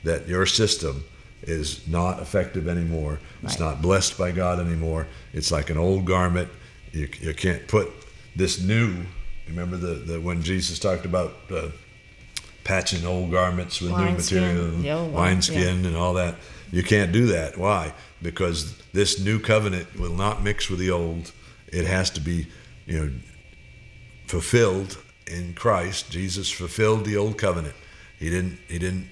that your system is not effective anymore. It's Right. not blessed by God anymore. It's like an old garment. You can't put this new. Remember the when Jesus talked about patching old garments with new material, wineskin and all that. You can't do that. Why? Because this new covenant will not mix with the old. It has to be, fulfilled in Christ. Jesus fulfilled the old covenant. He didn't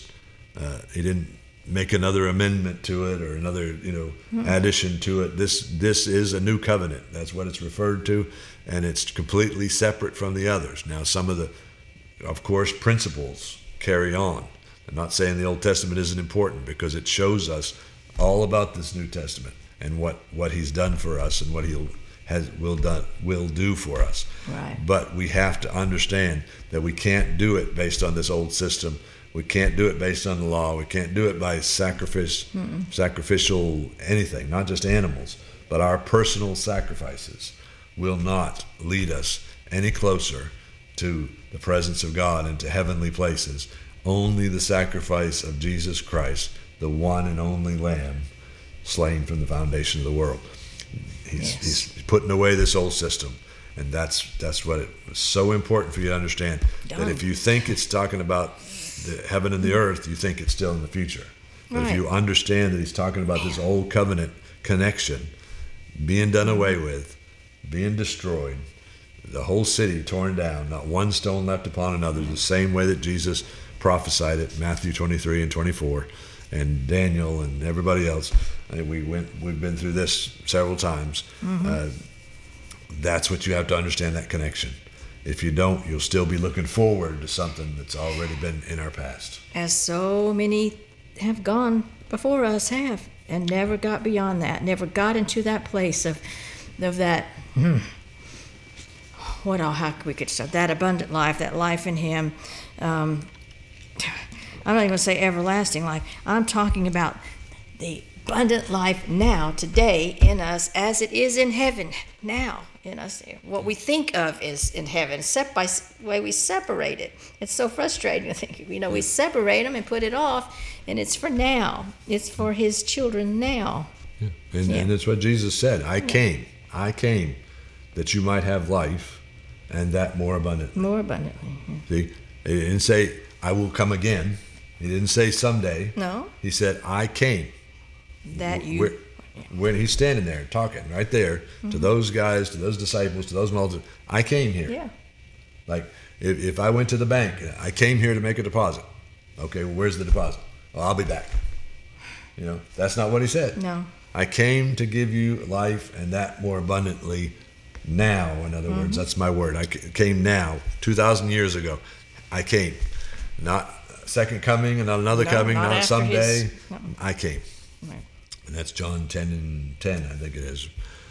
make another amendment to it or another, addition to it. This is a new covenant. That's what it's referred to, and it's completely separate from the others. Now, some of the, of course, principles carry on. I'm not saying the Old Testament isn't important, because it shows us all about this New Testament and what He's done for us and what will do for us. Right. But we have to understand that we can't do it based on this old system. We can't do it based on the law. We can't do it by sacrificial anything, not just animals, but our personal sacrifices will not lead us any closer to the presence of God and to heavenly places. Only the sacrifice of Jesus Christ, the one and only Lamb, slain from the foundation of the world. He's putting away this old system. And that's what it was so important for you to understand. That if you think it's talking about the heaven and the earth, you think it's still in the future. But if you understand that he's talking about this old covenant connection being done away with, being destroyed, the whole city torn down, not one stone left upon another, the same way that Jesus prophesied it, Matthew 23 and 24, and Daniel and everybody else. We've been through this several times. That's what you have to understand, that connection. If you don't, you'll still be looking forward to something that's already been in our past. As so many have gone before us have, and never got beyond that, never got into that place of that, how we could say, that abundant life, that life in Him. I'm not even going to say everlasting life. I'm talking about the abundant life now, today, in us, as it is in heaven now in us. What we think of is in heaven, except by the way we separate it. It's so frustrating to think, we separate them and put it off, and it's for now. It's for His children now. Yeah. And it's what Jesus said. I came that you might have life, and that more abundantly. More abundantly. Yeah. See, He didn't say, I will come again. He didn't say someday. No. He said, I came. When he's standing there talking right there to those guys, to those disciples, to those multitudes, I came here. Yeah. Like if I went to the bank, I came here to make a deposit. Okay, well, where's the deposit? Well, I'll be back. That's not what he said. No. I came to give you life, and that more abundantly now. In other words, that's my word. I came now, 2,000 years ago. I came. Not second coming and not another coming, not someday. I came. Right. And that's John 10 and 10, I think it is.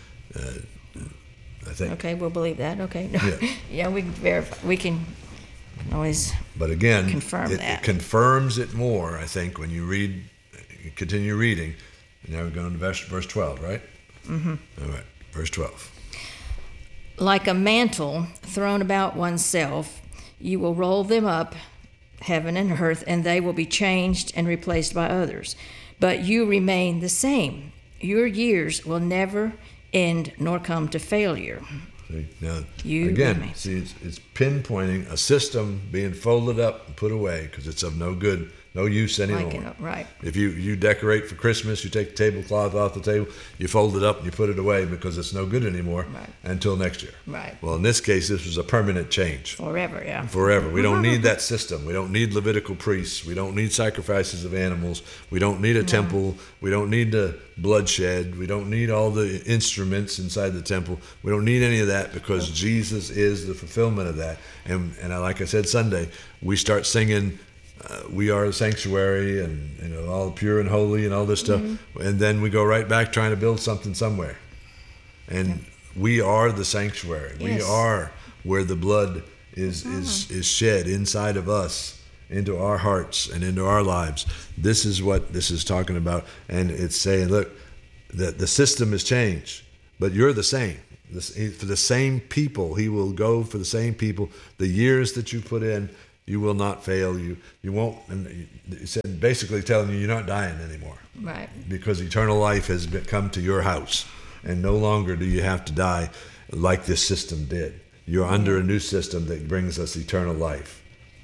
I think. Okay, we'll believe that. Okay. Yeah. We can verify. We can always But again, confirm that. It confirms it more, I think, when you continue reading. Now we're going to verse 12, right? Mm-hmm. All right, verse 12. Like a mantle thrown about oneself, you will roll them up, heaven and earth, and they will be changed and replaced by others. But you remain the same. Your years will never end nor come to failure. See, now, remain. It's pinpointing a system being folded up and put away because it's of no good, no use anymore. Right. If you decorate for Christmas, you take the tablecloth off the table, you fold it up and you put it away because it's no good anymore until next year. Right. Well, in this case, this was a permanent change. Forever, yeah. Forever. We don't need that system. We don't need Levitical priests. We don't need sacrifices of animals. We don't need a temple. We don't need the bloodshed. We don't need all the instruments inside the temple. We don't need any of that because Jesus is the fulfillment of that. And like I said Sunday, we start singing, we are the sanctuary and all pure and holy and all this stuff. And then we go right back trying to build something somewhere. And we are the sanctuary. Yes. We are where the blood is shed inside of us, into our hearts and into our lives. This is what this is talking about. And it's saying, look, the system has changed, but you're the same. For the same people, He will go for the same people. The years that you put in, You will not fail. You won't. And he said, basically telling you you're not dying anymore. Right. Because eternal life has come to your house. And no longer do you have to die like this system did. You're under a new system that brings us eternal life.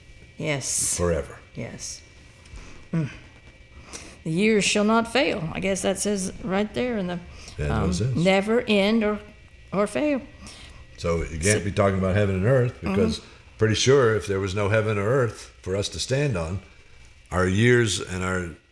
Yes. Forever. Yes. The years shall not fail. I guess that says right there in the never end or fail. So you can't be talking about heaven and earth, because pretty sure if there was no heaven or earth for us to stand on, our years and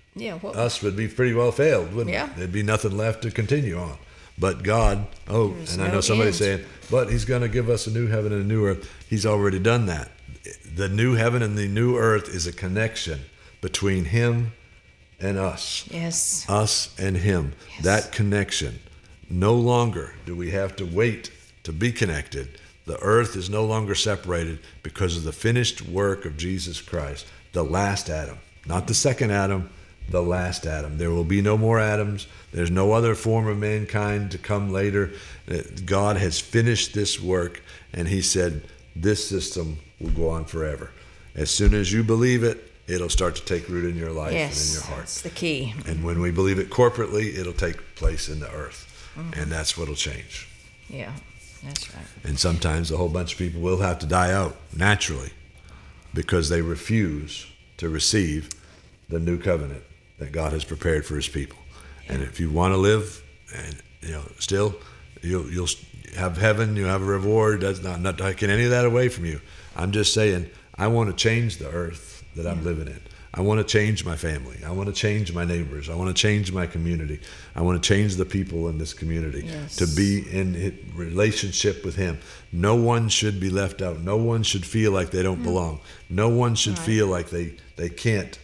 us would be pretty well failed, wouldn't it? There'd be nothing left to continue on. But God, and I know somebody's saying, but he's going to give us a new heaven and a new earth. He's already done that. The new heaven and the new earth is a connection between him and us. Yes. Us and him. Yes. That connection. No longer do we have to wait to be connected. The earth is no longer separated because of the finished work of Jesus Christ, the last Adam. Not the second Adam, the last Adam. There will be no more Adams. There's no other form of mankind to come later. God has finished this work, and he said this system will go on forever. As soon as you believe it, it'll start to take root in your life and in your heart. That's the key. And when we believe it corporately, it'll take place in the earth. And that's what'll change. Yeah, that's right. And sometimes a whole bunch of people will have to die out naturally because they refuse to receive the new covenant that God has prepared for his people. And if you want to live, and still, you'll have heaven, you'll have a reward. That's not taking any of that away from you. I'm just saying, I want to change the earth that I'm living in. I want to change my family. I want to change my neighbors. I want to change my community. I want to change the people in this community to be in relationship with him. No one should be left out. No one should feel like they don't belong. No one should feel like they can't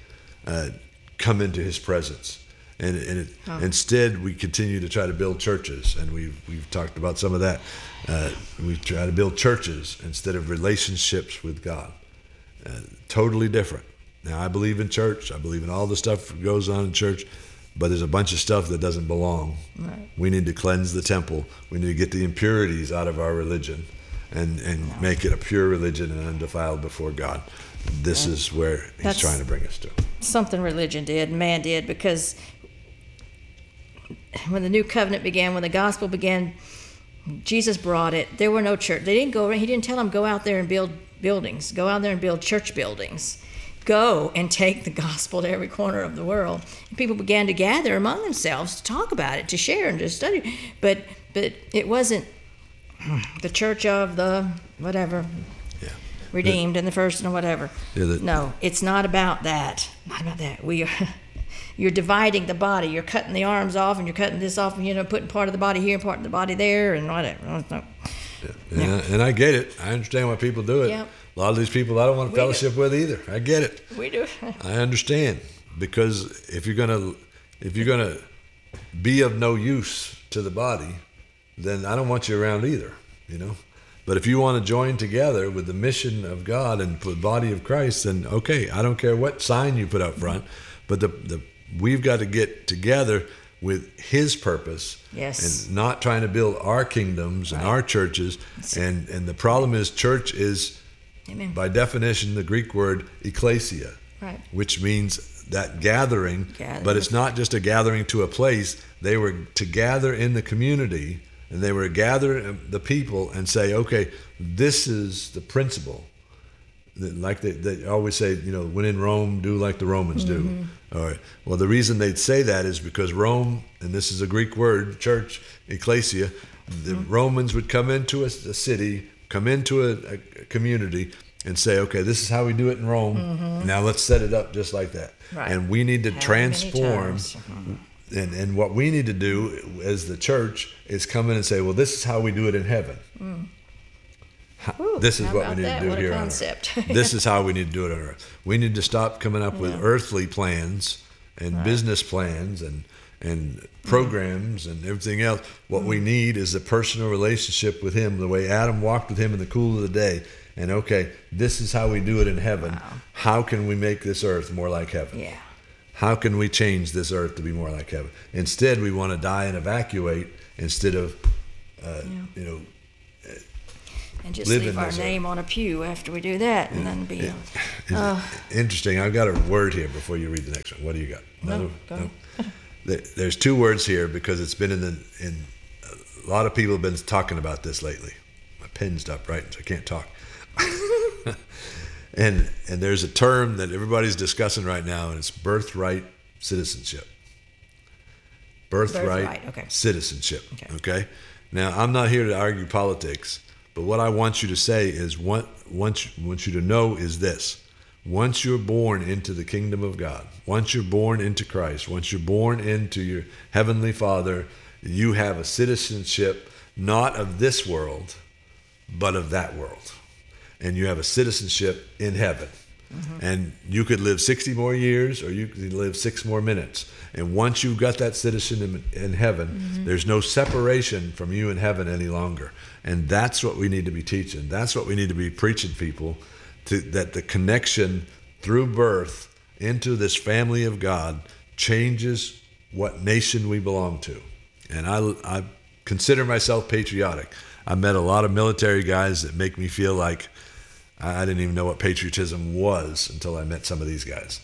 come into his presence. And instead, we continue to try to build churches, and we've talked about some of that. We try to build churches instead of relationships with God. Totally different. Now, I believe in church. I believe in all the stuff that goes on in church, but there's a bunch of stuff that doesn't belong. Right. We need to cleanse the temple. We need to get the impurities out of our religion and make it a pure religion and undefiled before God. This is where he's trying to bring us to. Something religion did, man did, because when the new covenant began, when the gospel began, Jesus brought it. There were no church. They didn't go. He didn't tell them go out there and build buildings. Go out there and build church buildings. Go and take the gospel to every corner of the world. And people began to gather among themselves to talk about it, to share and to study. But it wasn't the church of the whatever, redeemed in the first and whatever. No, it's not about that. Not about that. You're dividing the body. You're cutting the arms off, and you're cutting this off, and putting part of the body here, part of the body there, and whatever. And I get it. I understand why people do it. Yep. A lot of these people I don't want to fellowship with either. I get it. We do. I understand, because if you're gonna be of no use to the body, then I don't want you around either. But if you want to join together with the mission of God and the body of Christ, then okay, I don't care what sign you put up front, but we've got to get together with his purpose, and not trying to build our kingdoms and our churches. And the problem is, church is, by definition, the Greek word ekklesia, which means that gathering. But it's not just a gathering to a place. They were to gather in the community, and they were to gather the people and say, okay, this is the principle. Like they always say, when in Rome, do like the Romans do. All right. Well, the reason they'd say that is because Rome, and this is a Greek word, church, ekklesia, the Romans would come into a city, come into a community, and say, okay, this is how we do it in Rome. Now let's set it up just like that. Right. And we need to transform. And what we need to do as the church is come in and say, well, this is how we do it in heaven. This is what we need to do here on earth. This is how we need to do it on earth. We need to stop coming up with earthly plans and business plans and programs and everything else. What we need is a personal relationship with him, the way Adam walked with him in the cool of the day. And okay, this is how we do it in heaven. How can we make this earth more like heaven? How can we change this earth to be more like heaven? Instead, we want to die and evacuate instead of, And just live leave in our this name on a pew after we do that, and then be. Interesting. I've got a word here before you read the next one. What do you got? No, go ahead. There's two words here because it's been in a lot of people have been talking about this lately. My pen's up, right? So I can't talk. and there's a term that everybody's discussing right now, and it's birthright citizenship. Birthright okay. citizenship. Okay. Now, I'm not here to argue politics, but what I want you to say is want you to know is this. Once you're born into the kingdom of God, once you're born into Christ, once you're born into your heavenly Father, you have a citizenship not of this world, but of that world. And you have a citizenship in heaven. Mm-hmm. And you could live 60 more years or you could live 6 more minutes. And once you've got that citizen in heaven, mm-hmm. there's no separation from you in heaven any longer. And that's what we need to be teaching. That's what we need to be preaching people, that the connection through birth into this family of God changes what nation we belong to. And I consider myself patriotic. I met a lot of military guys that make me feel like I didn't even know what patriotism was until I met some of these guys.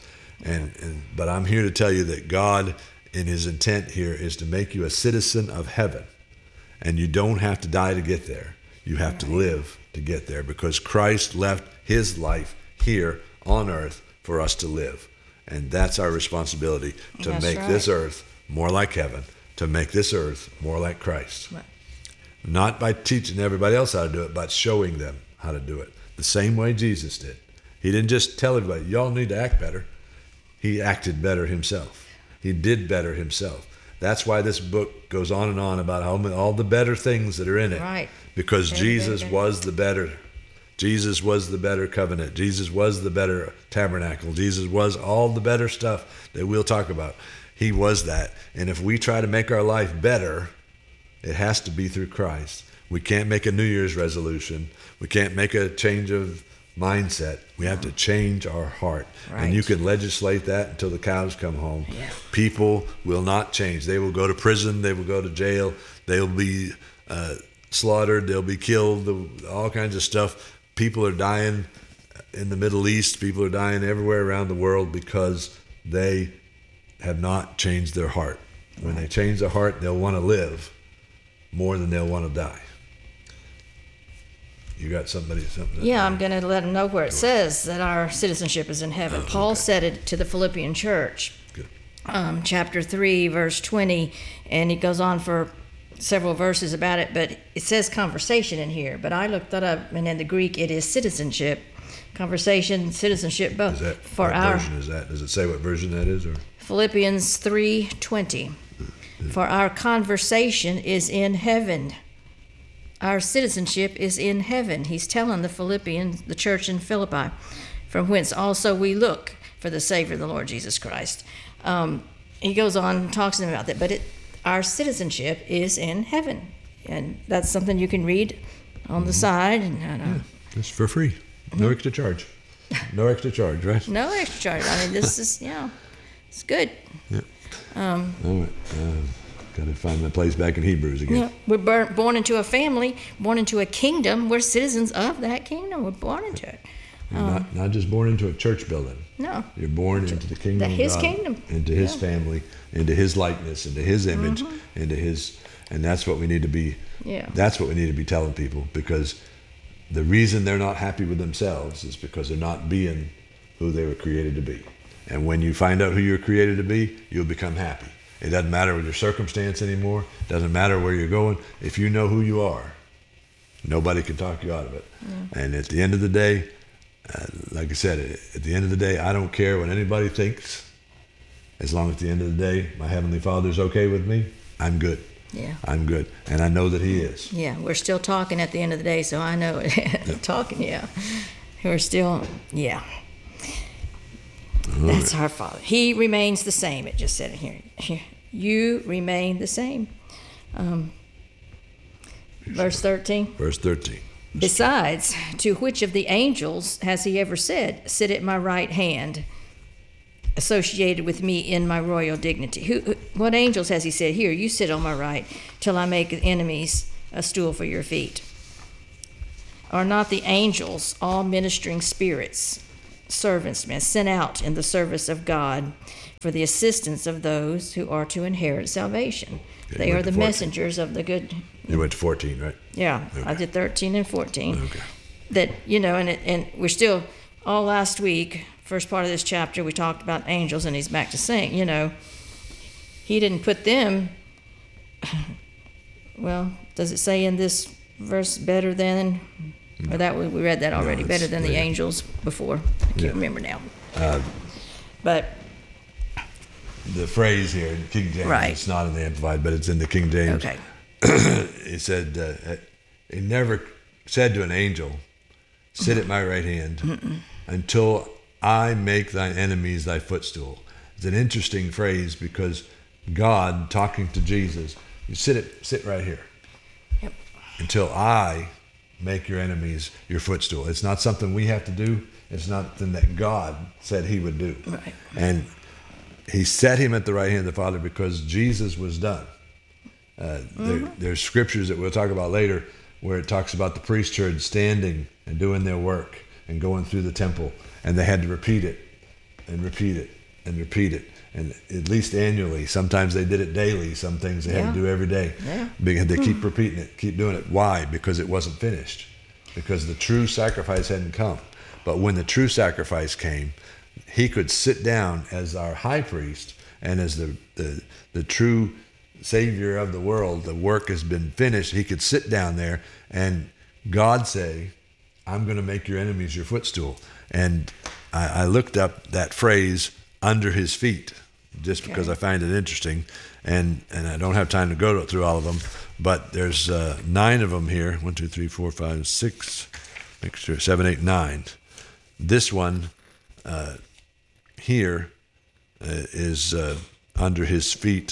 But I'm here to tell you that God, in his intent here, is to make you a citizen of heaven. And you don't have to die to get there. You have to live to get there, because Christ left his life here on earth for us to live. And that's our responsibility, to make this earth more like heaven, to make this earth more like Christ. Right. Not by teaching everybody else how to do it, but showing them how to do it. The same way Jesus did. He didn't just tell everybody, y'all need to act better. He acted better himself. He did better himself. That's why this book goes on and on about all the better things that are in it. Right. Because Jesus was the better. Jesus was the better covenant. Jesus was the better tabernacle. Jesus was all the better stuff that we'll talk about. He was that. And if we try to make our life better, it has to be through Christ. We can't make a New Year's resolution. We can't make a change of mindset. We have to change our heart. Right. And you can legislate that until the cows come home. Yeah. People will not change. They will go to prison. They will go to jail. They'll be slaughtered. They'll be killed. All kinds of stuff. People are dying in the Middle East. People are dying everywhere around the world because they have not changed their heart. When they change their heart, they'll want to live more than they'll want to die. You got something? Yeah, I'm going to let them know where it says that our citizenship is in heaven. Paul said it to the Philippian church, chapter 3, verse 20, and he goes on for several verses about it, but it says conversation in here. But I looked that up, and in the Greek, it is citizenship. Conversation, citizenship, both. What version is that? Does it say what version that is? Or Philippians 3:20. For our conversation is in heaven. Our citizenship is in heaven. He's telling the Philippians, the church in Philippi, from whence also we look for the Savior, the Lord Jesus Christ. He goes on and talks to them about that, but our citizenship is in heaven. And that's something you can read on the side. And it's for free. No extra charge. No extra charge, right? No extra charge. I mean, this is, it's good. Yeah. All right. Got to find my place back in Hebrews again. Yeah, we're born into a family, born into a kingdom. We're citizens of that kingdom. We're born into it. You're not just born into a church building. No. You're born into the kingdom of His God, kingdom. into His family, into His likeness, into His image, into His, and that's what we need to be. Yeah. That's what we need to be telling people, because the reason they're not happy with themselves is because they're not being who they were created to be. And when you find out who you're created to be, you'll become happy. It doesn't matter with your circumstance anymore. It doesn't matter where you're going. If you know who you are, nobody can talk you out of it. Yeah. And at the end of the day, like I said, at the end of the day, I don't care what anybody thinks. As long as at the end of the day, my Heavenly Father's okay with me, I'm good. Yeah. I'm good. And I know that He is. Yeah, we're still talking at the end of the day, so I know it. Talking, yeah. We're still, yeah. That's our Father. He remains the same. It just said it here. You remain the same. Verse 13. Verse 13. Besides, to which of the angels has he ever said, sit at my right hand, associated with me in my royal dignity? What angels has he said, here, you sit on my right till I make enemies a stool for your feet? Are not the angels all ministering spirits, servants, sent out in the service of God for the assistance of those who are to inherit salvation? Okay, They you are went the to 14. messengers of the good. You went to 14, right? Yeah, I Okay. did 13 and 14. Okay. That, and we're still, all last week, first part of this chapter, we talked about angels, and he's back to saying, he didn't put them, well, does it say in this verse better than, or that we read that already, No, better it's than the later. angels before? I can't Yeah. remember now. But, The phrase here in King James, Right. it's not in the Amplified, but it's in the King James. okay, He said, he never said to an angel, sit at my right hand until I make thine enemies thy footstool. It's an interesting phrase because God talking to Jesus, you sit right here Yep. until I make your enemies your footstool. It's not something we have to do. It's not something that God said he would do. Right. And he set him at the right hand of the Father because Jesus was done. There's scriptures that we'll talk about later where it talks about the priesthood standing and doing their work and going through the temple, and they had to repeat it and repeat it and repeat it, and at least annually. Sometimes they did it daily. Some things they had Yeah. to do every day. Yeah. Because they keep repeating it, keep doing it. Why? Because it wasn't finished. Because the true sacrifice hadn't come. But when the true sacrifice came, he could sit down as our high priest and as the true Savior of the world. The work has been finished. He could sit down there and God say, I'm going to make your enemies your footstool. And I looked up that phrase, under his feet, just because I find it interesting. And I don't have time to go through all of them, but there's 9 of them here. 1, 2, 3, 4, 5, 6, make sure, 7, 8, 9. This one here is under his feet.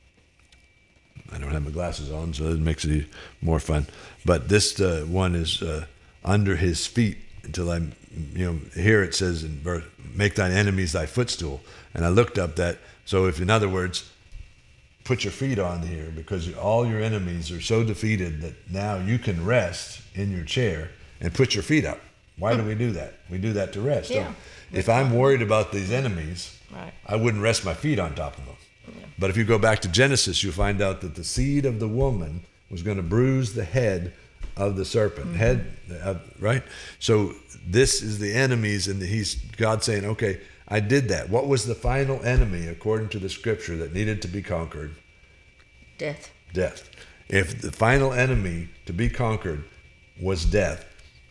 I don't have my glasses on, so it makes it more fun. But this one is under his feet until here it says in verse, make thine enemies thy footstool. And I looked up that. So if, in other words, put your feet on here because all your enemies are so defeated that now you can rest in your chair and put your feet up. Why do we do that? We do that to rest. Yeah. If I'm worried about these enemies, Right. I wouldn't rest my feet on top of them. But if you go back to Genesis, you'll find out that the seed of the woman was going to bruise the head of the serpent. Right? So this is the enemies, and he's God saying, okay, I did that. What was the final enemy, according to the scripture, that needed to be conquered? Death. Death. If the final enemy to be conquered was death,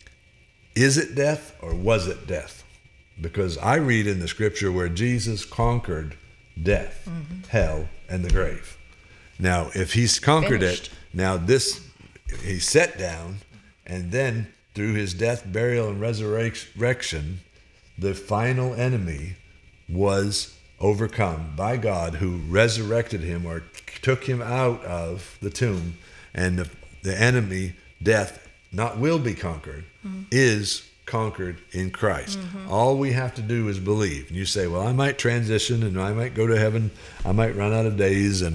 is it death or was it death? Because I read in the scripture where Jesus conquered death, hell, and the grave. Now, if he's conquered Finished. it, now he sat down, and then through his death, burial, and resurrection, the final enemy was overcome by God, who resurrected him or took him out of the tomb, and the enemy, death, will be conquered, is conquered in Christ. All we have to do is believe. And you say, well, I might transition and I might go to heaven. I might run out of days and,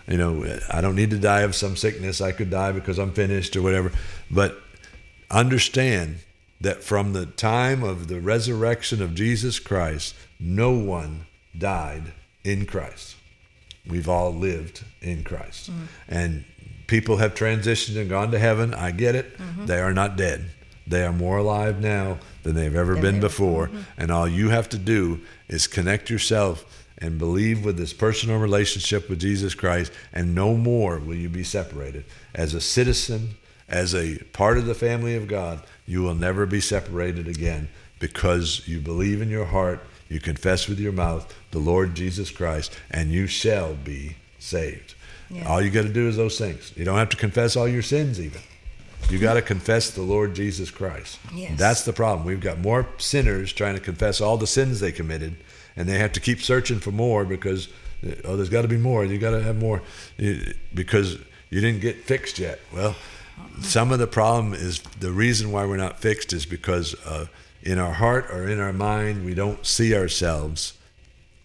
I don't need to die of some sickness. I could die because I'm finished or whatever. But understand that from the time of the resurrection of Jesus Christ, no one died in Christ. We've all lived in Christ. And people have transitioned and gone to heaven. I get it. They are not dead. They are more alive now than they've ever been before. And all you have to do is connect yourself and believe with this personal relationship with Jesus Christ, and no more will you be separated. As a citizen, as a part of the family of God, you will never be separated again because you believe in your heart, you confess with your mouth the Lord Jesus Christ, and you shall be saved. Yeah. All you got to do is those things. You don't have to confess all your sins even. You got to confess the Lord Jesus Christ. Yes. That's the problem. We've got more sinners trying to confess all the sins they committed, and they have to keep searching for more because, there's got to be more. You got to have more because you didn't get fixed yet. Well, some of the problem is the reason why we're not fixed is because in our heart or in our mind, we don't see ourselves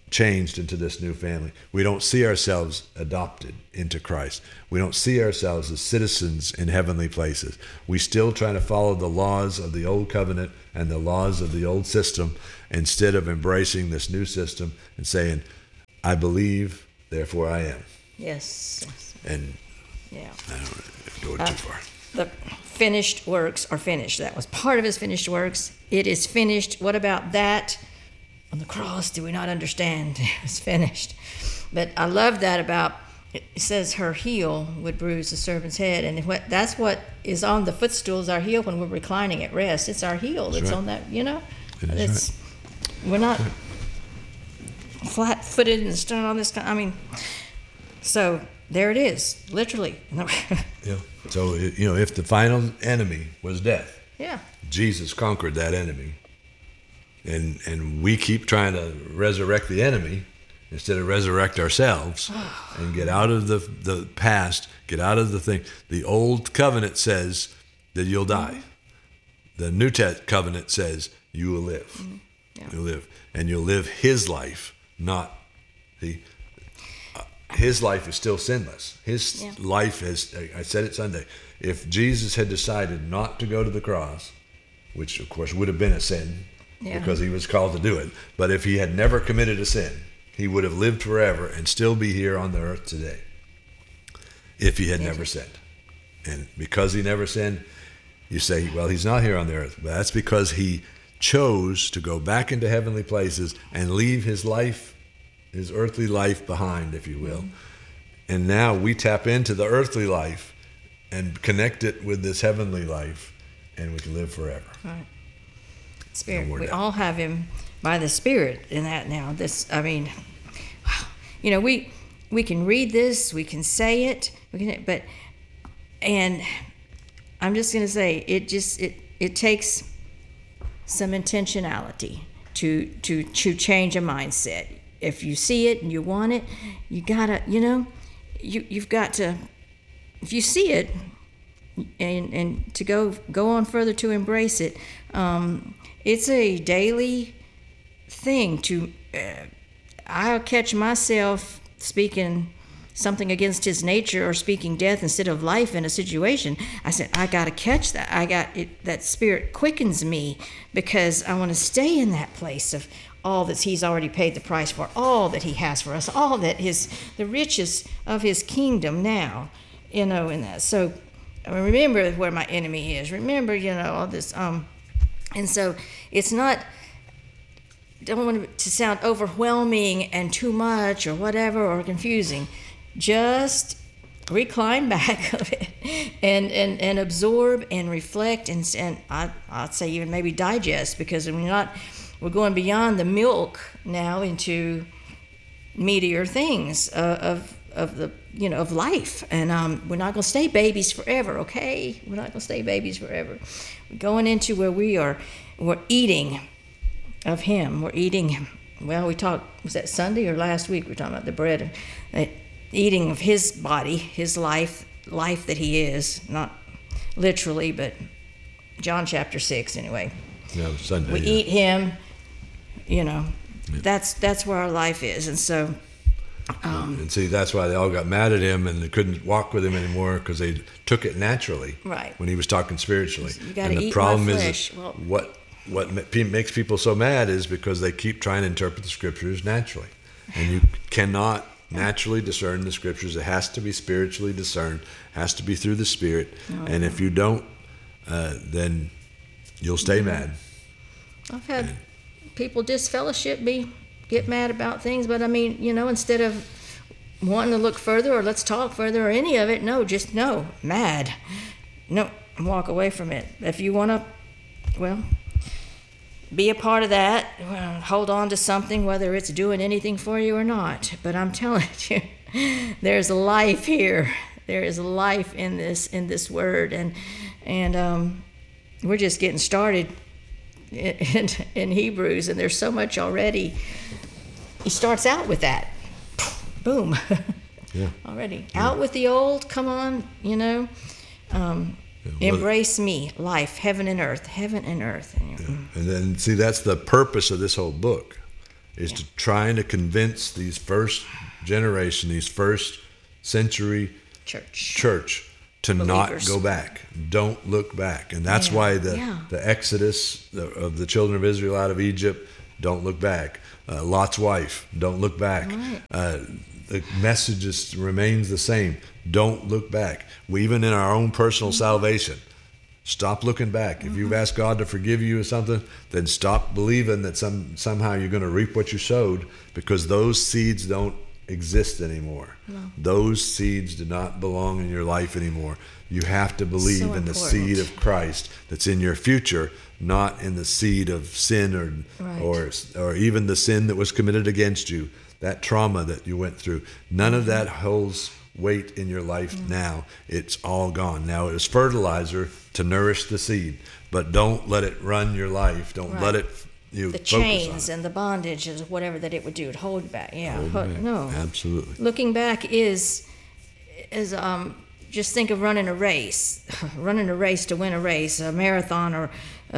changed into this new family. We don't see ourselves adopted into Christ. We don't see ourselves as citizens in heavenly places. We still try to follow the laws of the old covenant and the laws of the old system instead of embracing this new system and saying, I believe, therefore I am. Yes. And Yeah. I don't go too far. The finished works are finished. That was part of his finished works. It is finished. What about that? On the cross, do we not understand? It's finished. But I love that about, it says her heel would bruise the serpent's head. And that's what is on the footstools, our heel, when we're reclining at rest. It's our heel that's right. on that, you know? Right. We're not flat-footed and stuff on this kind. I mean, so there it is, literally. Yeah. So, if the final enemy was death, Yeah. Jesus conquered that enemy. And we keep trying to resurrect the enemy instead of resurrect ourselves and get out of the past, get out of the thing. The old covenant says that you'll die. The New Covenant says you will live. Yeah. You'll live. And you'll live his life, not the... his life is still sinless. His life is, I said it Sunday, if Jesus had decided not to go to the cross, which of course would have been a sin, because he was called to do it. But if he had never committed a sin, he would have lived forever and still be here on the earth today if he had never sinned. And because he never sinned, you say, well, he's not here on the earth. But that's because he chose to go back into heavenly places and leave his life, his earthly life behind, if you will. And now we tap into the earthly life and connect it with this heavenly life, and we can live forever. Right. Spirit. We all have him by the Spirit in that now. We can read this, we can say it, and I'm just going to say it takes some intentionality to change a mindset. If you see it and you want it, you gotta, you've got to. If you see it, and to go on further to embrace it. It's a daily thing to, I'll catch myself speaking something against his nature or speaking death instead of life in a situation. I said, I got to catch that. That Spirit quickens me because I want to stay in that place of all that he's already paid the price for, all that he has for us, all that the riches of his kingdom now, in that. So remember where my enemy is. Remember, all this, and so it's not, don't want it to sound overwhelming and too much or whatever or confusing. Just recline back of it and absorb and reflect and I'd say even maybe digest, because we're going beyond the milk now into meatier things of life, and we're not going to stay babies forever, okay? We're not going to stay babies forever. We're going into where we're eating of him. We're eating, we talked, was that Sunday or last week? We were talking about the bread, eating of his body, his life that he is, not literally, but John chapter 6 anyway. Yeah, Sunday. We eat him, that's where our life is, and so... and see, that's why they all got mad at him and they couldn't walk with him anymore, because they took it naturally. Right. When he was talking spiritually. You got to eat the problem my is flesh. what makes people so mad is because they keep trying to interpret the scriptures naturally, and you cannot naturally discern the scriptures. It has to be spiritually discerned. Has to be through the Spirit. And if you don't, then you'll stay mad. I've had people disfellowship me, get mad about things, but instead of wanting to look further or let's talk further or any of it, mad. No, walk away from it. If you want to, be a part of that, hold on to something, whether it's doing anything for you or not. But I'm telling you, there's life here. There is life in this word, and we're just getting started in Hebrews, and there's so much already. He starts out with that. Boom. Yeah. Already. Yeah. Out with the old, come on, embrace me, life, heaven and earth. Yeah. And then, see, that's the purpose of this whole book, is to trying to convince these first generation, these first century church to Believers. not go back. Don't look back. And that's why the exodus of the children of Israel out of Egypt, don't look back. Lot's wife, don't look back. Right. The message remains the same. Don't look back. We, even in our own personal salvation, stop looking back. If you've asked God to forgive you or something, then stop believing that somehow you're going to reap what you sowed, because those seeds don't exist anymore. No. Those seeds do not belong in your life anymore. You have to believe in the seed of Christ that's in your future, not in the seed of sin or even the sin that was committed against you, that trauma that you went through. None of that holds weight in your life now. It's all gone. Now it is fertilizer to nourish the seed, but don't let it run your life. Don't let it the chains and the bondages, whatever that it would do, it hold you back. No, absolutely. Looking back is just think of running a race, to win a race, a marathon, or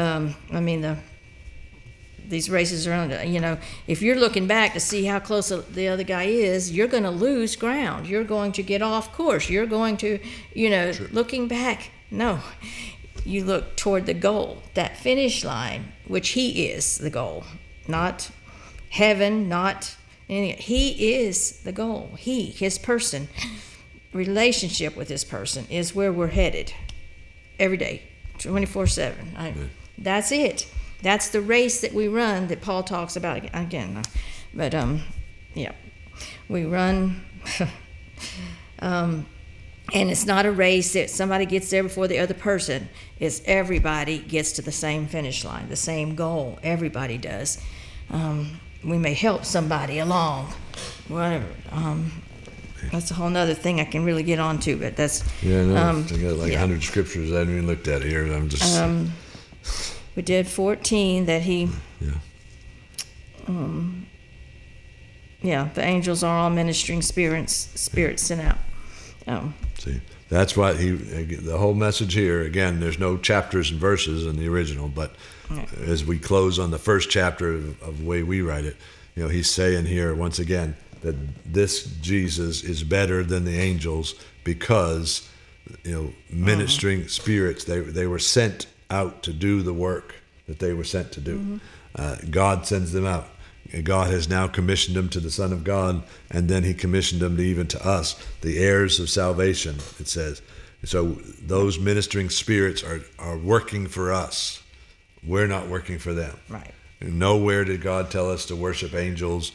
these races are, if you're looking back to see how close the other guy is, you're going to lose ground. You're going to get off course. You're going to, looking back. No, you look toward the goal, that finish line, which he is the goal, not heaven, not anything. He is the goal. His person, relationship with his person is where we're headed every day, 24/7. That's it. That's the race that we run that Paul talks about again. But we run, and it's not a race that somebody gets there before the other person. It's everybody gets to the same finish line, the same goal. Everybody does. We may help somebody along, whatever. That's a whole other thing I can really get onto, but that's... I got 100 scriptures I haven't even looked at here. I'm just... we did 14 that he... the angels are all ministering spirits sent out. See, that's why the whole message here, again, there's no chapters and verses in the original, but as we close on the first chapter of the way we write it, he's saying here, once again, that this Jesus is better than the angels because, ministering spirits, they were sent out to do the work that they were sent to do. God sends them out. God has now commissioned them to the Son of God, and then he commissioned them even to us, the heirs of salvation, it says. So those ministering spirits are working for us. We're not working for them. Right. Nowhere did God tell us to worship angels.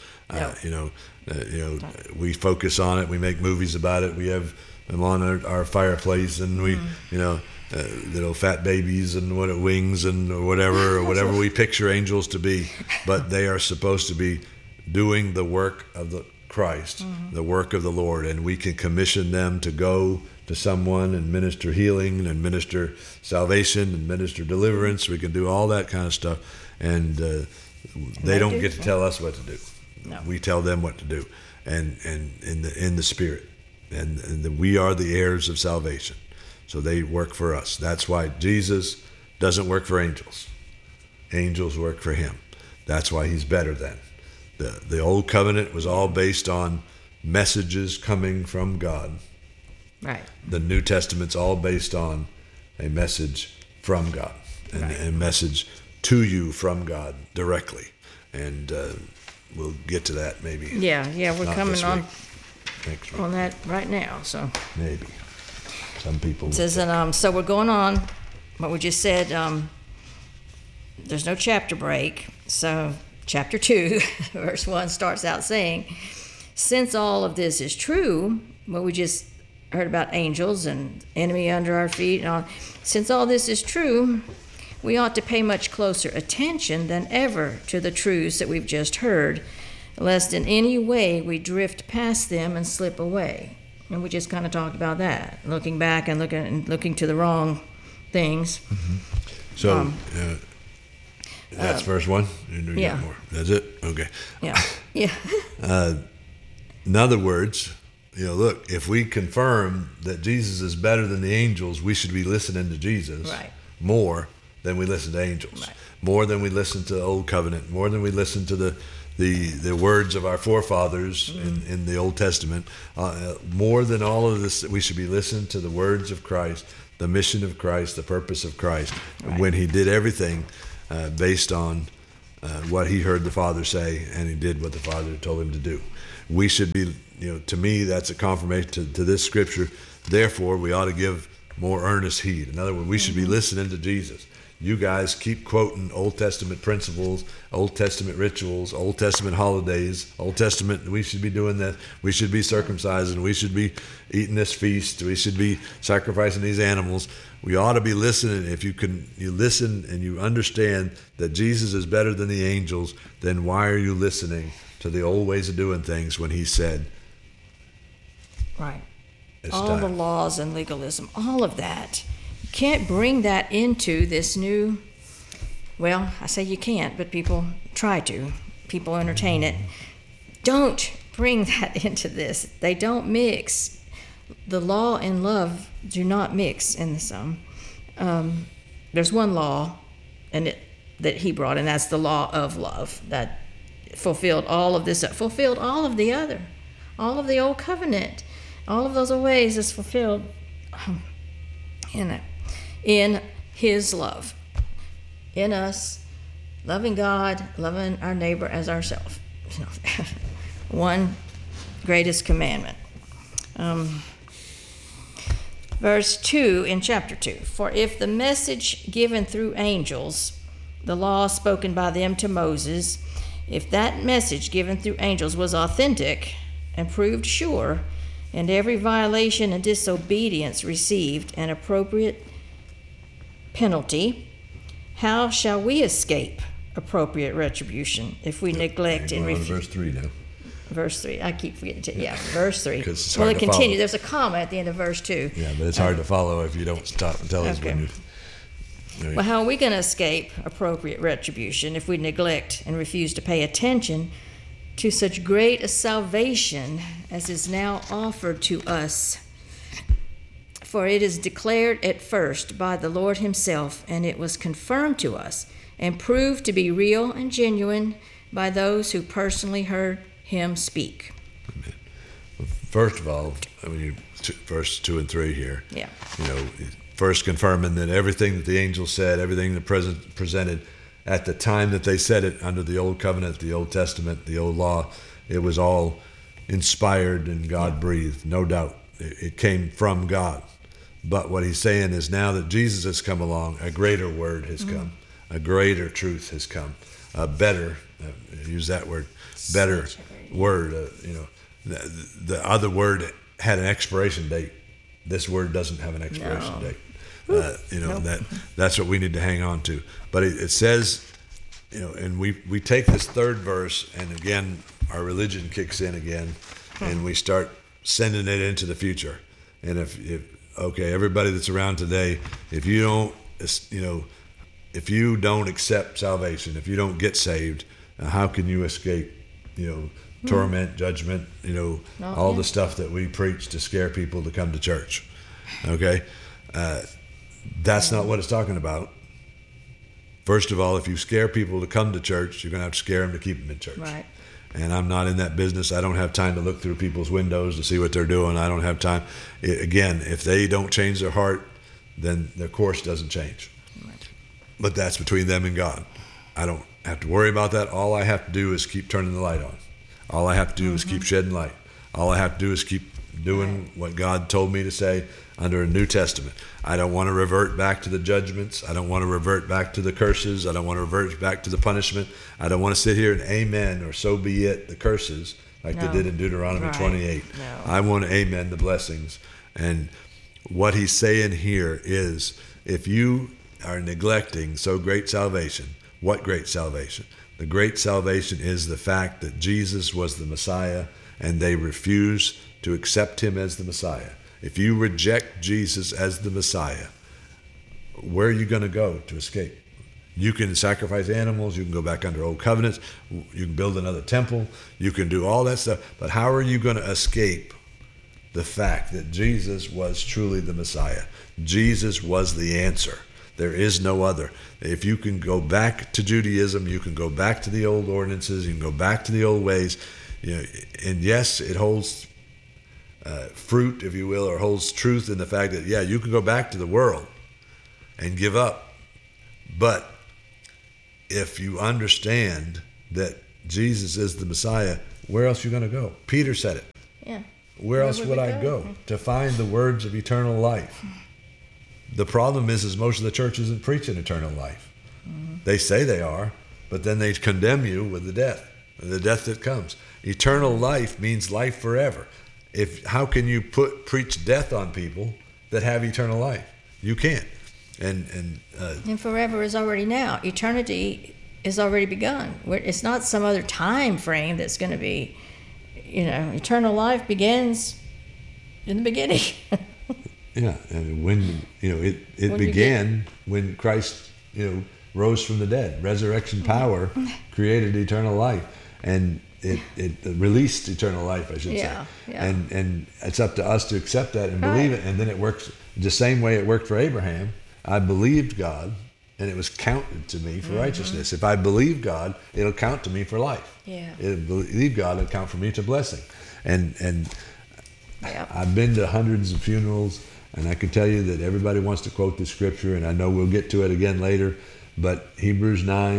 We focus on it. We make movies about it. We have them on our fireplace, and we, little fat babies and wings and whatever we picture angels to be. But they are supposed to be doing the work of the Christ, the work of the Lord, and we can commission them to go to someone and minister healing and minister salvation and minister deliverance. We can do all that kind of stuff, and they don't get to tell us what to do. No. We tell them what to do, and in the Spirit, and we are the heirs of salvation. So they work for us. That's why Jesus doesn't work for angels. Angels work for him. That's why he's better than. The old covenant was all based on messages coming from God. Right. The New Testament's all based on a message from God and a message to you from God directly. And we'll get to that maybe. Yeah, we're coming on next week. On that right now. So maybe. Some people. It says, so we're going on what we just said. There's no chapter break. So chapter 2, verse 1 starts out saying, since all of this is true, what we just heard about angels and enemy under our feet, and all, since all this is true, we ought to pay much closer attention than ever to the truths that we've just heard, lest in any way we drift past them and slip away. And we just kind of talked about that, looking back and looking to the wrong things. Mm-hmm. So that's verse 1? Yeah. More. That's it? Okay. Yeah. Yeah. In other words, look, if we confirm that Jesus is better than the angels, we should be listening to Jesus more than we listen to angels, more than we listen to the Old Covenant, more than we listen to the the words of our forefathers in the Old Testament. More than all of this, we should be listening to the words of Christ, the mission of Christ, the purpose of Christ, Right. when he did everything based on what he heard the Father say, and he did what the Father told him to do. We should be, to me, that's a confirmation to this scripture. Therefore, we ought to give more earnest heed. In other words, we should be listening to Jesus. You guys keep quoting Old Testament principles, Old Testament rituals, Old Testament holidays, Old Testament, we should be doing that. We should be circumcising. We should be eating this feast. We should be sacrificing these animals. We ought to be listening. If you listen and you understand that Jesus is better than the angels, then why are you listening to the old ways of doing things when he said, Right. it's All time? the laws and legalism, all of that. You can't bring that into this new, well, I say you can't, but people try to. People entertain it. Don't bring that into this. They don't mix. The law and love do not mix in the sum. There's one law that he brought, and that's the law of love that fulfilled all of this, fulfilled all of the other, all of the old covenant. All of those ways is fulfilled in his love, in us, loving God, loving our neighbor as ourselves. One greatest commandment. Verse 2 in chapter 2. For if the message given through angels, the law spoken by them to Moses, if that message given through angels was authentic and proved sure, and every violation and disobedience received an appropriate penalty, how shall we escape appropriate retribution if we neglect and We're on refuse? verse 3 now. Verse 3. I keep forgetting to, verse 3. 'Cause it's Well, hard it to follow. continues. There's a comma at the end of verse 2. Yeah, but it's hard to follow if you don't stop and tell us Okay. when you... Well, how are we going to escape appropriate retribution if we neglect and refuse to pay attention to such great a salvation as is now offered to us? For it is declared at first by the Lord himself, and it was confirmed to us and proved to be real and genuine by those who personally heard him speak. First of all, verse 2 and 3 here. Yeah. First confirming that everything that the angel said, everything that presented at the time that they said it under the Old Covenant, the Old Testament, the Old Law, it was all inspired and God-breathed, no doubt. It came from God. But what he's saying is now that Jesus has come along, a greater word has come, a greater truth has come, a better, use that word, better word. The other word had an expiration date. This word doesn't have an expiration date. That's what we need to hang on to. But it says, and we take this third verse, and again, our religion kicks in again, and we start sending it into the future. And if everybody that's around today, if you don't accept salvation, if you don't get saved, how can you escape, torment, judgment, all the stuff that we preach to scare people to come to church? Okay? That's not what it's talking about. First of all, if you scare people to come to church, you're going to have to scare them to keep them in church. Right. And I'm not in that business. I don't have time to look through people's windows to see what they're doing. I don't have time. Again, if they don't change their heart, then their course doesn't change. Right. But that's between them and God. I don't have to worry about that. All I have to do is keep turning the light on. All I have to do is keep shedding light. All I have to do is keep doing what God told me to say under a New Testament. I don't want to revert back to the judgments. I don't want to revert back to the curses. I don't want to revert back to the punishment. I don't want to sit here and amen or so be it the curses like they did in Deuteronomy 28. No. I want to amen the blessings. And what he's saying here is if you are neglecting so great salvation, what great salvation? The great salvation is the fact that Jesus was the Messiah and they refuse to accept him as the Messiah. If you reject Jesus as the Messiah, where are you going to go to escape? You can sacrifice animals, you can go back under old covenants, you can build another temple, you can do all that stuff, but how are you going to escape the fact that Jesus was truly the Messiah? Jesus was the answer. There is no other. If you can go back to Judaism, you can go back to the old ordinances, you can go back to the old ways, and yes, it holds fruit, if you will, or holds truth in the fact that, yeah, you can go back to the world and give up. But if you understand that Jesus is the Messiah, where else are you going to go? Peter said it. Yeah. Where else would I go to find the words of eternal life? The problem is most of the church isn't preaching eternal life. Mm-hmm. They say they are, but then they condemn you with the death that comes. Eternal life means life forever. How can you preach death on people that have eternal life? You can't. And forever is already now. Eternity is already begun. It's not some other time frame that's going to be, eternal life begins in the beginning. Yeah, and when it began when Christ rose from the dead. Resurrection power created eternal life, and it released eternal life, I should say. Yeah. And it's up to us to accept that and believe it, and then it works the same way it worked for Abraham. I believed God, and it was counted to me for righteousness. If I believe God, it'll count to me for life. Yeah. Believe God, it'll count for me to blessing. And I've been to hundreds of funerals, and I can tell you that everybody wants to quote the scripture, and I know we'll get to it again later, but Hebrews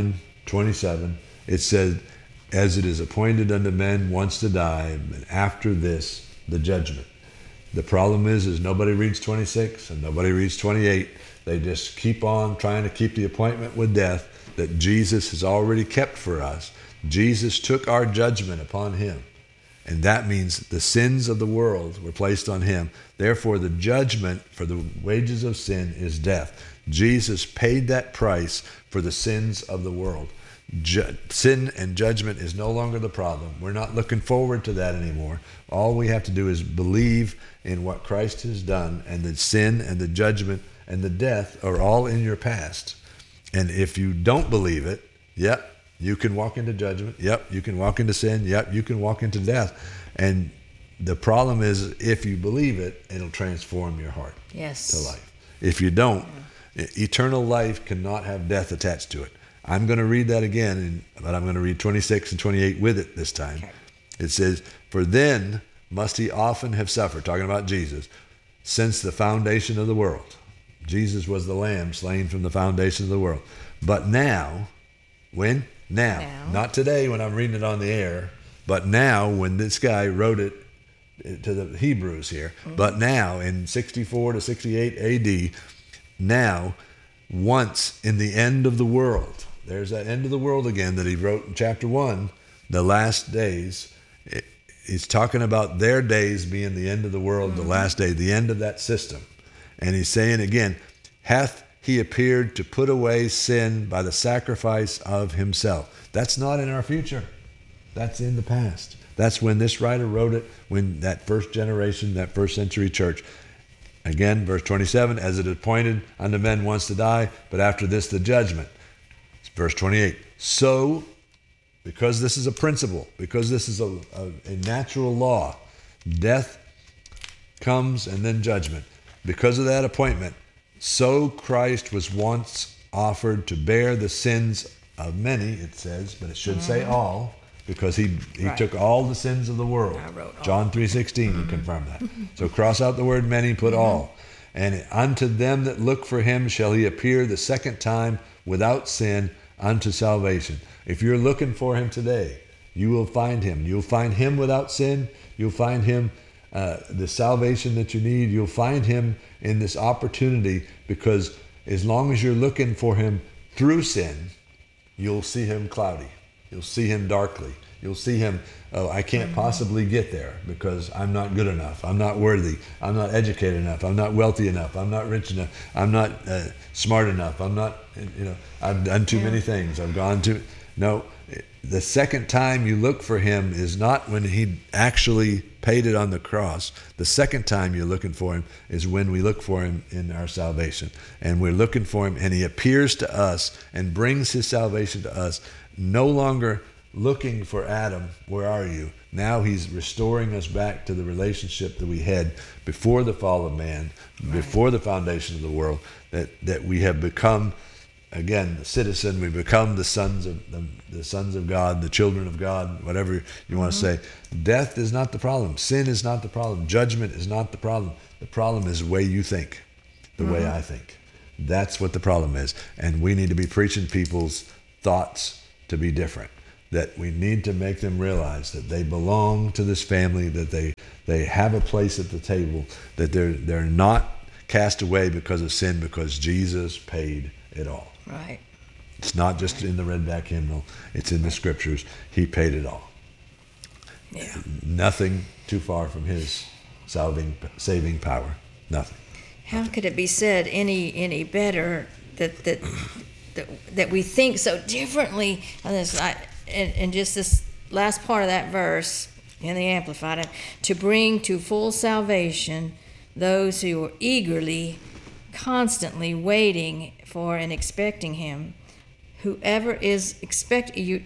9:27, it says, as it is appointed unto men once to die, and after this, the judgment. The problem is nobody reads 26 and nobody reads 28. They just keep on trying to keep the appointment with death that Jesus has already kept for us. Jesus took our judgment upon him. And that means the sins of the world were placed on him. Therefore, the judgment for the wages of sin is death. Jesus paid that price for the sins of the world. Sin and judgment is no longer the problem. We're not looking forward to that anymore. All we have to do is believe in what Christ has done, and the sin and the judgment and the death are all in your past. And if you don't believe it, you can walk into judgment. You can walk into sin. You can walk into death. And the problem is, if you believe it, it'll transform your heart to life. If you don't, eternal life cannot have death attached to it. I'm going to read that again, but I'm going to read 26 and 28 with it this time. Okay. It says, for then must he often have suffered, talking about Jesus, since the foundation of the world. Jesus was the lamb slain from the foundation of the world. But now, when? Now. Not today when I'm reading it on the air, but now when this guy wrote it to the Hebrews here. Mm-hmm. But now in 64 to 68 AD, now, once in the end of the world, there's that end of the world again that he wrote in chapter 1, the last days. He's talking about their days being the end of the world, the last day, the end of that system. And he's saying again, hath he appeared to put away sin by the sacrifice of himself. That's not in our future. That's in the past. That's when this writer wrote it, when that first generation, that first century church. Again, verse 27, as it is appointed unto men once to die, but after this the judgment. Verse 28, so, because this is a principle, because this is a natural law, death comes and then judgment. Because of that appointment, so Christ was once offered to bear the sins of many, it says, but it should say all, because he took all the sins of the world. John 3:16, you confirm that. So cross out the word many, put all. And unto them that look for him shall he appear the second time without sin unto salvation. If you're looking for him today, you will find him. You'll find him without sin. You'll find him the salvation that you need. You'll find him in this opportunity, because as long as you're looking for him through sin, you'll see him cloudy. You'll see him darkly. You'll see him, I can't possibly get there because I'm not good enough. I'm not worthy. I'm not educated enough. I'm not wealthy enough. I'm not rich enough. I'm not smart enough. I'm not, I've done too many things. I've gone too. No, the second time you look for him is not when he actually paid it on the cross. The second time you're looking for him is when we look for him in our salvation. And we're looking for him, and he appears to us and brings his salvation to us, no longer looking for Adam, where are you? Now he's restoring us back to the relationship that we had before the fall of man, before the foundation of the world, that we have become, again, the citizen. We become the sons of God, the children of God, whatever you want to say. Death is not the problem. Sin is not the problem. Judgment is not the problem. The problem is the way you think, the way I think. That's what the problem is. And we need to be preaching people's thoughts to be different. That we need to make them realize that they belong to this family, that they have a place at the table, that they're not cast away because of sin, because Jesus paid it all. Right. It's not just in the Redback hymnal, it's in the scriptures. He paid it all. Yeah. Nothing too far from his saving power. Nothing. How could it be said any better that we think so differently on this? And just this last part of that verse in the Amplified, to bring to full salvation those who are eagerly, constantly waiting for and expecting him. Whoever is you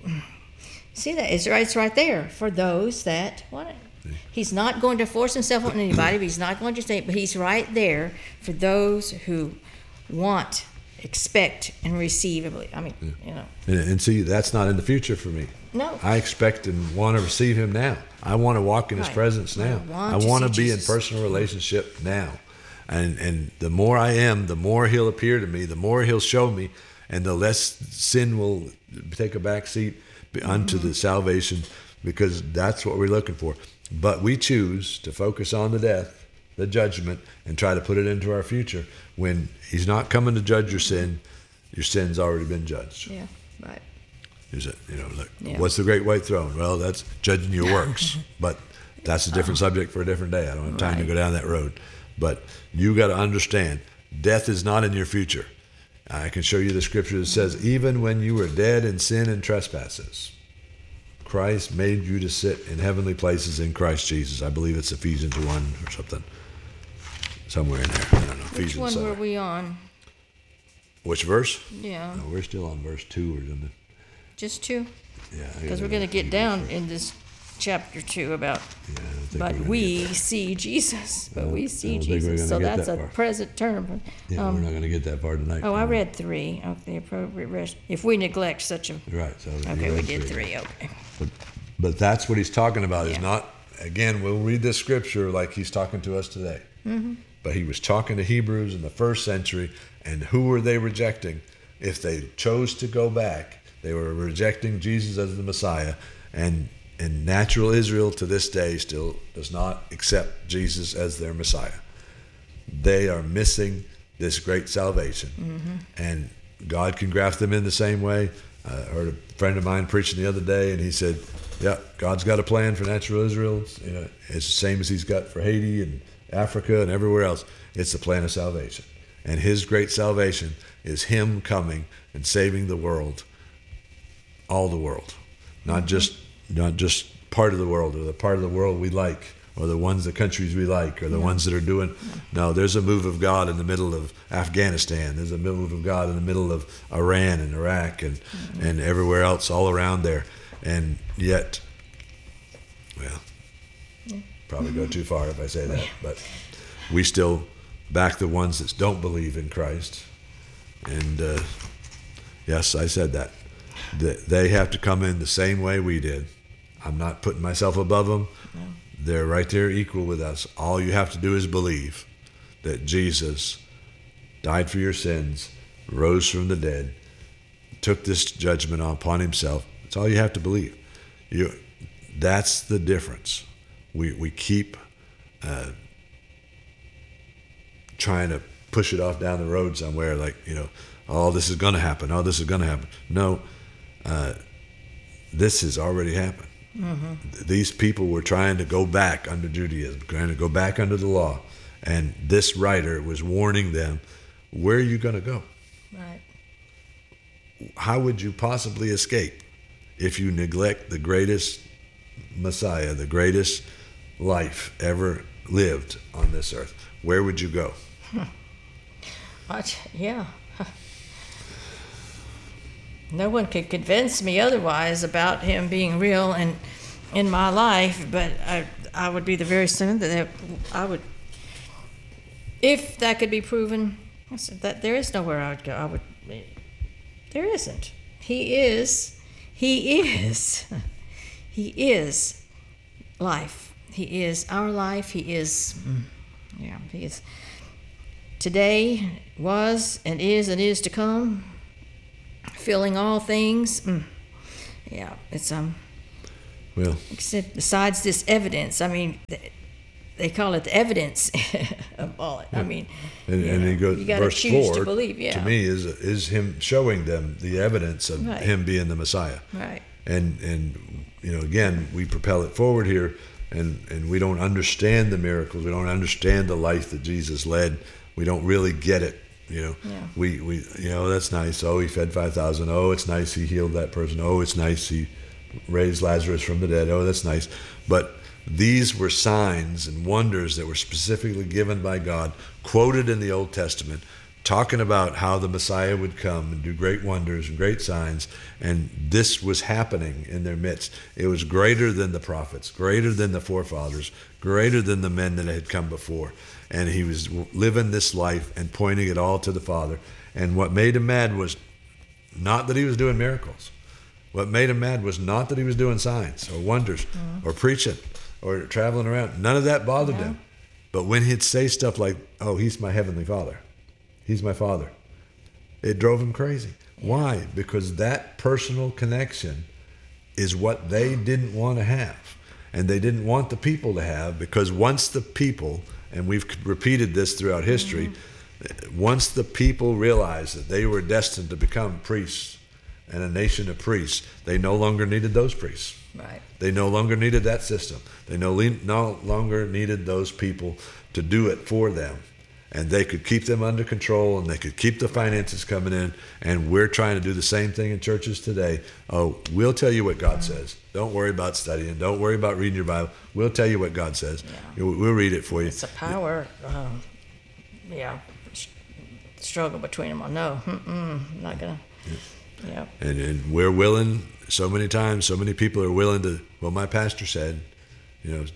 see that it's right there for those that want it. He's not going to force himself on anybody, but he's not going to say, but he's right there for those who want, expect, and receive. I mean, you know. And see, that's not in the future for me. No. I expect and want to receive him now. I want to walk in his presence now. I want to be in personal relationship now. And the more I am, the more he'll appear to me, the more he'll show me, and the less sin will take a back seat unto the salvation, because that's what we're looking for. But we choose to focus on the death, the judgment, and try to put it into our future when he's not coming to judge your sin. Your sin's already been judged. Yeah, right. Is it, look, what's the great white throne? Well, that's judging your works. But that's a different subject for a different day. I don't have time to go down that road. But you got to understand, death is not in your future. I can show you the scripture that says, even when you were dead in sin and trespasses, Christ made you to sit in heavenly places in Christ Jesus. I believe it's Ephesians 1 or something. Somewhere in there. I don't know. Which Ephesians one somewhere. were we on? Which verse? Yeah. No, we're still on verse 2 or something. Just 2? Yeah. Because we're going to get down in this chapter 2 about, but we see Jesus. But we see Jesus. So that's a present term. Yeah, we're not going to get that far tonight. Oh, I read 3. Okay, the appropriate rest. If we neglect such a... Right. So okay, we did 3. Okay. But that's what he's talking about. Is not, again, we'll read this scripture like he's talking to us today. Mm-hmm. But he was talking to Hebrews in the first century, and who were they rejecting? If they chose to go back, they were rejecting Jesus as the Messiah, and natural Israel to this day still does not accept Jesus as their Messiah. They are missing this great salvation, and God can graft them in the same way. I heard a friend of mine preaching the other day, and he said, "Yeah, God's got a plan for natural Israel. It's the same as He's got for Haiti and Africa and everywhere else. It's the plan of salvation, and His great salvation is Him coming and saving the world, all the world, not just part of the world, or the part of the world we like, or the countries we like, or the ones that are doing. No, there's a move of God in the middle of Afghanistan. There's a move of God in the middle of Iran and Iraq and everywhere else, all around there. And yet, well, probably go too far if I say that, but we still back the ones that don't believe in Christ. And yes, I said that. They have to come in the same way we did. I'm not putting myself above them. No. They're right there equal with us. All you have to do is believe that Jesus died for your sins, rose from the dead, took this judgment upon himself. That's all you have to believe. That's the difference. We keep trying to push it off down the road somewhere, like, oh, this is going to happen. Oh, this is going to happen. No, this has already happened. Mm-hmm. These people were trying to go back under Judaism, trying to go back under the law. And this writer was warning them, where are you going to go? Right. How would you possibly escape if you neglect the greatest Messiah, the greatest life ever lived on this earth? Where would you go? no one could convince me otherwise about him being real and in my life, but I would be the very soon that I would, if that could be proven, I said that there is nowhere I would go. There isn't. He is life. He is our life. He is today, was and is to come, filling all things. It's Well, except besides this evidence, I mean, they call it the evidence of all it. I mean, and he goes, you got to verse choose 4 to believe. Yeah. to me is him showing them the evidence of Right. him being the Messiah. Right. And again, we propel it forward here, and we don't understand the miracles. We don't understand the life that Jesus led. We don't really get it. Yeah. We that's nice. Oh, he fed 5,000. Oh, it's nice he healed that person. Oh, it's nice he raised Lazarus from the dead. Oh, that's nice. But these were signs and wonders that were specifically given by God, quoted in the Old Testament, talking about how the Messiah would come and do great wonders and great signs. And this was happening in their midst. It was greater than the prophets, greater than the forefathers, greater than the men that had come before. And he was living this life and pointing it all to the Father. And what made him mad was not that he was doing miracles. What made him mad was not that he was doing signs or wonders or preaching or traveling around. None of that bothered him. But when he'd say stuff like, oh, he's my heavenly Father. He's my Father. It drove him crazy. Why? Because that personal connection is what they didn't want to have. And they didn't want the people to have, because once the people, and we've repeated this throughout history, once the people realized that they were destined to become priests and a nation of priests, they no longer needed those priests. Right. They no longer needed that system. They no longer needed those people to do it for them. And they could keep them under control, and they could keep the finances coming in. And we're trying to do the same thing in churches today. Oh, we'll tell you what God says. Don't worry about studying. Don't worry about reading your Bible. We'll tell you what God says. Yeah. We'll read it for you. It's a power, struggle between them. No, not gonna. Yeah. And we're willing. So many times, so many people are willing to. Well, my pastor said, and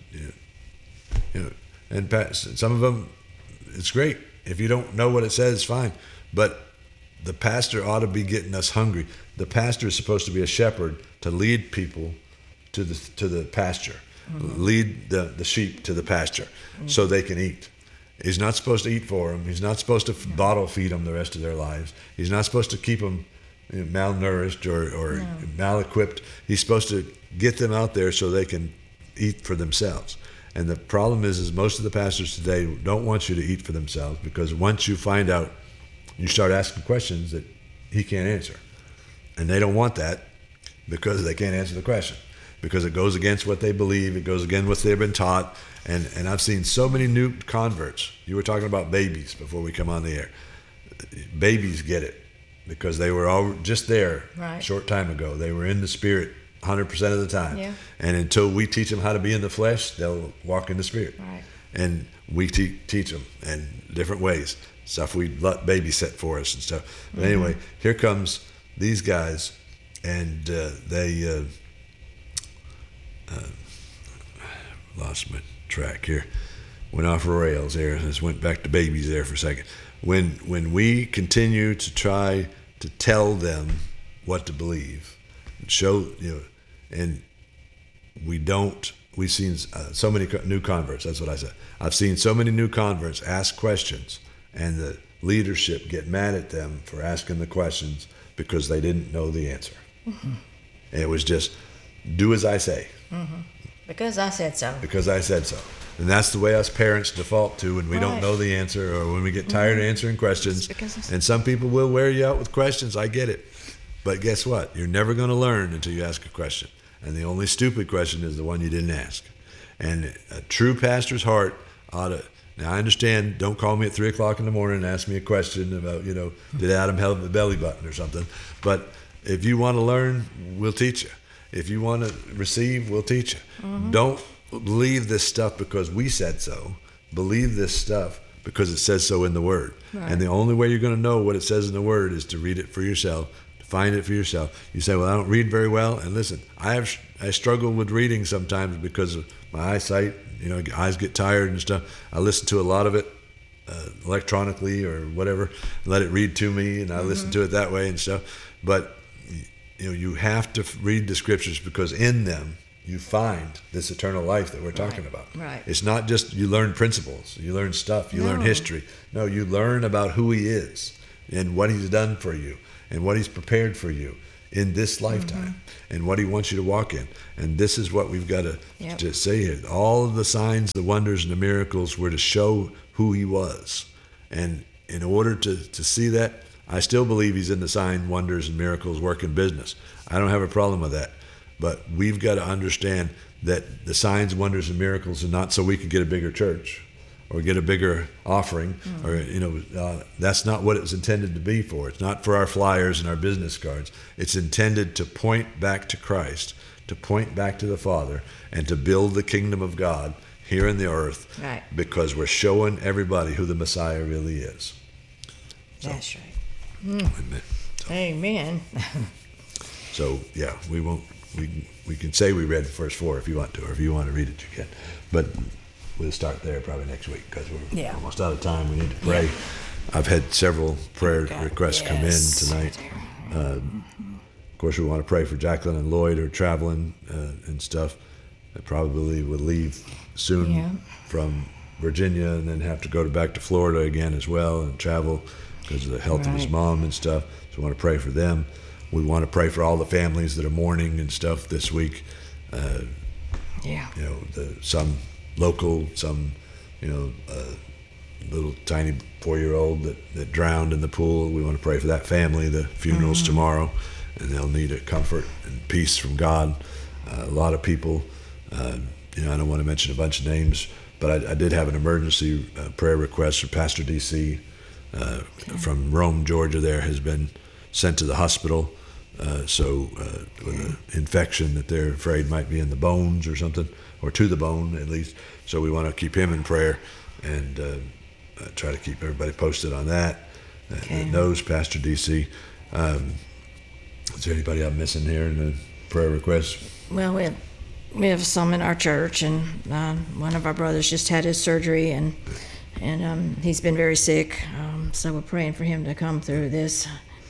some of them. It's great. If you don't know what it says, fine. But the pastor ought to be getting us hungry. The pastor is supposed to be a shepherd to lead people to the pasture, lead the sheep to the pasture so they can eat. He's not supposed to eat for them. He's not supposed to bottle feed them the rest of their lives. He's not supposed to keep them malnourished or mal-equipped. He's supposed to get them out there so they can eat for themselves. And the problem is most of the pastors today don't want you to eat for themselves, because once you find out, you start asking questions that he can't answer. And they don't want that because they can't answer the question, because it goes against what they believe. It goes against what they've been taught. And I've seen so many new converts. You were talking about babies before we come on the air. Babies get it because they were all just there a short time ago. They were in the Spirit 100% of the time. Yeah. And until we teach them how to be in the flesh, they'll walk in the Spirit. Right. And we teach them in different ways, stuff we let babysit for us and stuff. But anyway, here comes these guys, and they lost my track here. Went off rails there. Just went back to babies there for a second. When we continue to try to tell them what to believe, show and we've seen so many new converts. That's what I said. I've seen so many new converts ask questions, and the leadership get mad at them for asking the questions because they didn't know the answer. And it was just, do as I say. Because I said so. Because I said so. And that's the way us parents default to when we don't know the answer, or when we get tired of answering questions. And some people will wear you out with questions. I get it. But guess what? You're never going to learn until you ask a question. And the only stupid question is the one you didn't ask. And a true pastor's heart ought to. Now, I understand, don't call me at 3 o'clock in the morning and ask me a question about, did Adam have a belly button or something. But if you want to learn, we'll teach you. If you want to receive, we'll teach you. Don't believe this stuff because we said so. Believe this stuff because it says so in the Word. Right. And the only way you're going to know what it says in the Word is to read it for yourself, to find it for yourself. You say, well, I don't read very well. And listen, I struggle with reading sometimes because of my eyesight. Eyes get tired and stuff. I listen to a lot of it electronically or whatever, let it read to me, and I listen to it that way and stuff. But you have to read the scriptures, because in them you find this eternal life that we're talking about. Right. It's not just you learn principles, you learn stuff, you learn history. No, you learn about who he is and what he's done for you and what he's prepared for you in this lifetime and what he wants you to walk in. And this is what we've got to say here. All of the signs, the wonders, and the miracles were to show who he was. And in order to see that, I still believe he's in the sign, wonders, and miracles working business. I don't have a problem with that. But we've got to understand that the signs, wonders, and miracles are not so we can get a bigger church or get a bigger offering, or that's not what it was intended to be for. It's not for our flyers and our business cards. It's intended to point back to Christ, to point back to the Father, and to build the kingdom of God here in the earth. Right. Because we're showing everybody who the Messiah really is. That's right. Amen. Amen. So yeah, we can say we read the first 4 if you want to, or if you want to read it, you can. But we'll start there probably next week, because we're almost out of time. We need to pray. I've had several prayer requests come in tonight. Of course, we want to pray for Jacqueline and Lloyd, who are traveling and stuff. They probably will leave soon from Virginia and then have to go back to Florida again as well and travel because of the health of his mom and stuff. So we want to pray for them. We want to pray for all the families that are mourning and stuff this week. Some local, some, little tiny 4-year-old that drowned in the pool. We want to pray for that family. The funeral's tomorrow, and they'll need a comfort and peace from God. A lot of people, I don't want to mention a bunch of names, but I did have an emergency prayer request for Pastor DC from Rome, Georgia. There has been sent to the hospital. With an infection that they're afraid might be in the bones or something, or to the bone at least. So we want to keep him in prayer and try to keep everybody posted on that. That knows Pastor DC. Is there anybody I'm missing here in the prayer requests? Well, we have some in our church, and one of our brothers just had his surgery, and he's been very sick. So we're praying for him to come through this.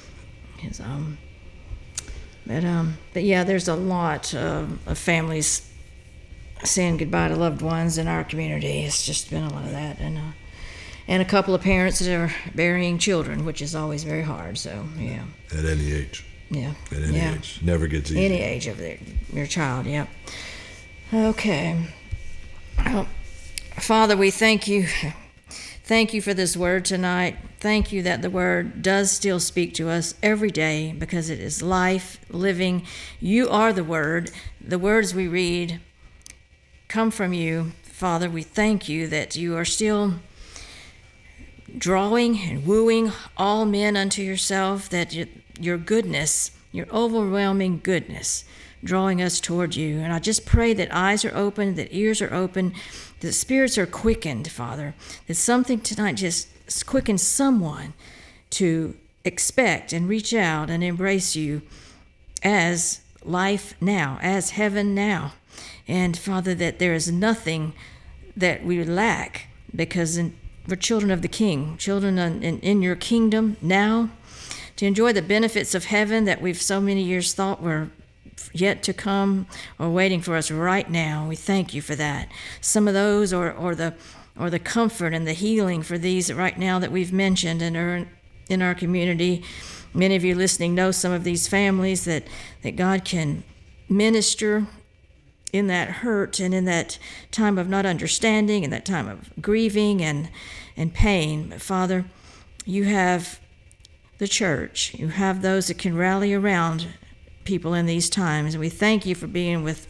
But yeah, there's a lot of families saying goodbye to loved ones in our community. It's just been a lot of that, and a couple of parents that are burying children, which is always very hard. So yeah. At any age. Yeah. At any age, never gets easy. Any age of your child. Yep. Okay. Well, Father, we thank you. Thank you for this word tonight. Thank you that the word does still speak to us every day, because it is life, living. You are the word. The words we read come from you. Father, we thank you that you are still drawing and wooing all men unto yourself, that your goodness, your overwhelming goodness, drawing us toward you. And I just pray that eyes are open, that ears are open, that spirits are quickened, Father, that something tonight just quickens someone to expect and reach out and embrace you as life now, as heaven now. And Father, that there is nothing that we lack, because we're children of the King, children in your kingdom now, to enjoy the benefits of heaven that we've so many years thought were yet to come or waiting for us right now. We thank you for that. Some of those or the comfort and the healing for these right now that we've mentioned and are in our community. Many of you listening know some of these families that God can minister in that hurt and in that time of not understanding and that time of grieving and pain. But Father, you have the church. You have those that can rally around people in these times. And we thank you for being with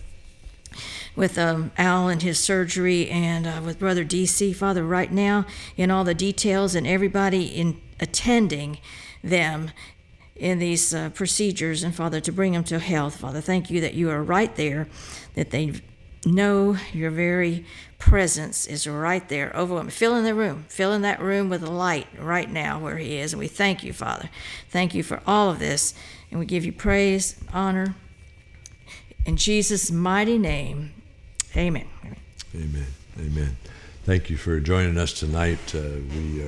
Al and his surgery, and with Brother DC, Father, right now, in all the details, and everybody in attending them in these procedures, and Father, to bring them to health. Father, thank you that you are right there, that they know your very presence is right there over him. Fill in that room with a light right now where he is. And we thank you, Father. Thank you for all of this. And we give you praise, honor. In Jesus' mighty name, amen. Amen. Amen. Thank you for joining us tonight. We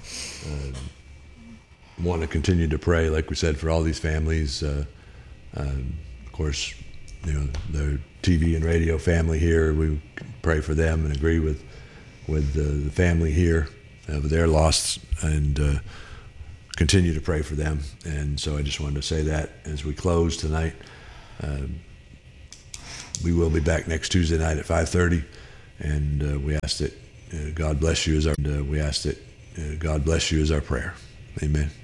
want to continue to pray, like we said, for all these families. Of course, the TV and radio family here. We pray for them and agree with the family here with their loss, and continue to pray for them. And so I just wanted to say that as we close tonight. We will be back next Tuesday night at 5:30, and we ask that God bless you as our prayer. Amen.